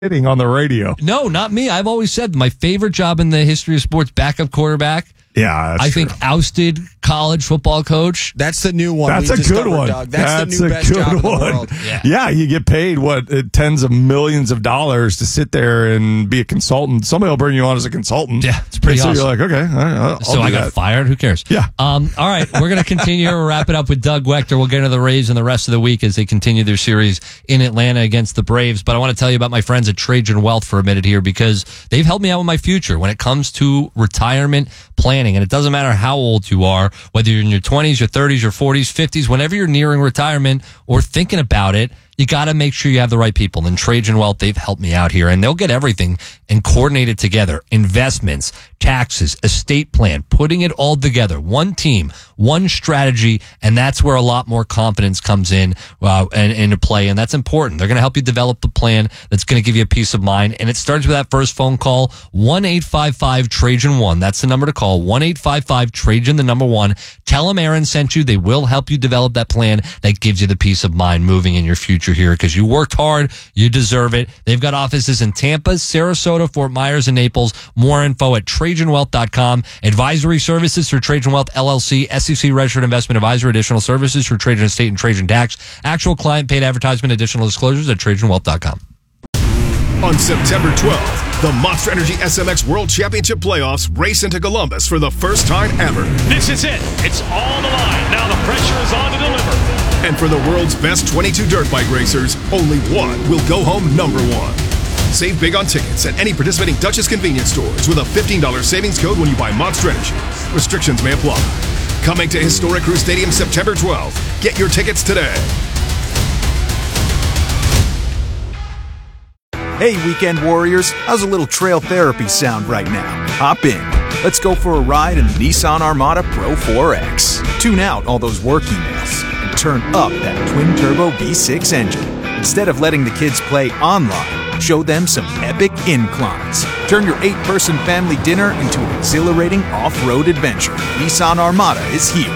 hitting on the radio. No, not me. I've always said my favorite job in the history of sports, backup quarterback. Yeah, I think ousted college football coach. That's the new one. That's a good one. Doug. That's the new best job in the world. Yeah, you get paid, tens of millions of dollars to sit there and be a consultant. Somebody will bring you on as a consultant. Yeah, it's pretty awesome. So you're like, okay, I'll so I got fired? Who cares? Yeah. All right, we're going to continue. We'll wrap it up with Doug Wechter. We'll get into the Rays in the rest of the week as they continue their series in Atlanta against the Braves. But I want to tell you about my friends at Trajan Wealth for a minute here because they've helped me out with my future when it comes to retirement planning. And it doesn't matter how old you are, whether you're in your 20s, your 30s, your 40s, 50s, whenever you're nearing retirement or thinking about it, you got to make sure you have the right people. And Trajan Wealth, they've helped me out here, and they'll get everything and coordinate it together. Investments, taxes, estate plan, putting it all together. One team, one strategy, and that's where a lot more confidence comes in and into play, and that's important. They're going to help you develop the plan that's going to give you a peace of mind, and it starts with that first phone call, 1-855-TRAJAN-1. That's the number to call, 1-855-TRAJAN, the number 1. Tell them Aaron sent you. They will help you develop that plan that gives you the peace of mind moving in your future here because you worked hard. You deserve it. They've got offices in Tampa, Sarasota, Fort Myers, and Naples. More info at TrajanWealth.com. Advisory services for Trajan Wealth LLC, SEC registered investment advisor. Additional services for Trajan Estate and Trajan Tax. Actual client paid advertisement. Additional disclosures at TrajanWealth.com. On September 12th, the Monster Energy SMX World Championship Playoffs race into Columbus for the first time ever. This is it. It's all the line. Now the pressure is on to deliver. And for the world's best 22 dirt bike racers, only one will go home number 1. Save big on tickets at any participating Dutchess convenience stores with a $15 savings code when you buy Monster Energy. Restrictions may apply. Coming to Historic Crew Stadium September 12th. Get your tickets today. Hey, weekend warriors, how's a little trail therapy sound right now? Hop in. Let's go for a ride in the Nissan Armada Pro 4X. Tune out all those work emails and turn up that twin-turbo V6 engine. Instead of letting the kids play online, show them some epic inclines. Turn your 8-person family dinner into an exhilarating off-road adventure. Nissan Armada is here.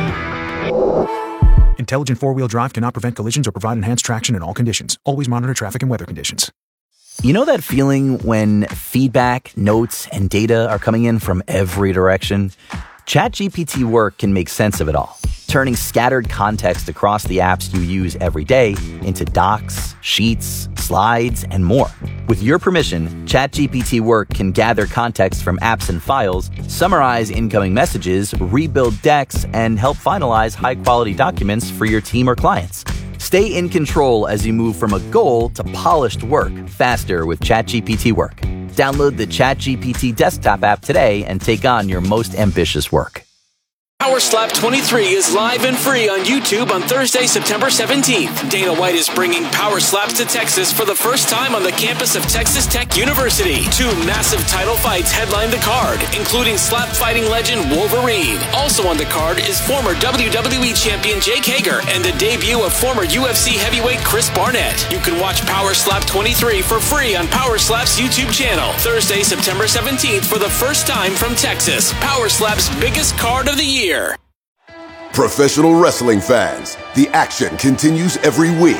Intelligent four-wheel drive cannot prevent collisions or provide enhanced traction in all conditions. Always monitor traffic and weather conditions. You know that feeling when feedback, notes, and data are coming in from every direction? ChatGPT Work can make sense of it all, turning scattered context across the apps you use every day into docs, sheets, slides, and more. With your permission, ChatGPT Work can gather context from apps and files, summarize incoming messages, rebuild decks, and help finalize high-quality documents for your team or clients. Stay in control as you move from a goal to polished work faster with ChatGPT Work. Download the ChatGPT desktop app today and take on your most ambitious work. Power Slap 23 is live and free on YouTube on Thursday, September 17th. Dana White is bringing Power Slaps to Texas for the first time on the campus of Texas Tech University. 2 massive title fights headline the card, including slap fighting legend Wolverine. Also on the card is former WWE champion Jake Hager and the debut of former UFC heavyweight Chris Barnett. You can watch Power Slap 23 for free on Power Slap's YouTube channel. Thursday, September 17th for the first time from Texas. Power Slap's biggest card of the year. Professional wrestling fans, the action continues every week.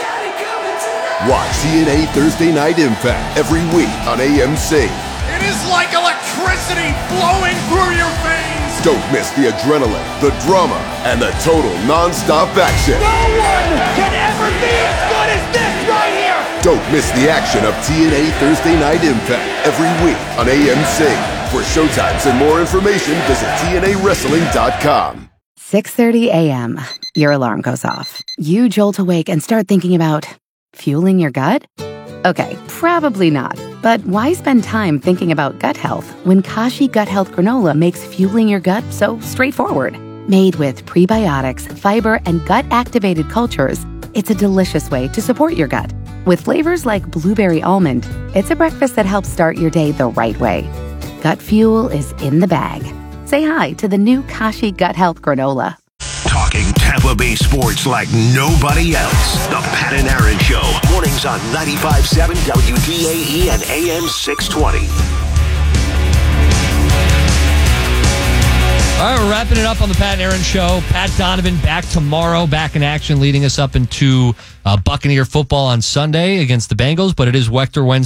Watch TNA Thursday Night Impact every week on AMC. It is like electricity flowing through your veins. Don't miss the adrenaline, the drama, and the total non-stop action. No one can ever be as good as this right here. Don't miss the action of TNA Thursday Night Impact every week on AMC. For showtimes and more information, visit TNAWrestling.com. 6:30 a.m. Your alarm goes off. You jolt awake and start thinking about fueling your gut? Okay, probably not. But why spend time thinking about gut health when Kashi Gut Health Granola makes fueling your gut so straightforward? Made with prebiotics, fiber, and gut-activated cultures, it's a delicious way to support your gut. With flavors like blueberry almond, it's a breakfast that helps start your day the right way. Gut fuel is in the bag. Say hi to the new Kashi Gut Health Granola. Talking Tampa Bay sports like nobody else. The Pat and Aaron Show. Mornings on 95.7 WDAE and AM 620. All right, we're wrapping it up on the Pat and Aaron Show. Pat Donovan back tomorrow, back in action, leading us up into Buccaneer football on Sunday against the Bengals, but it is Wechter Wednesday.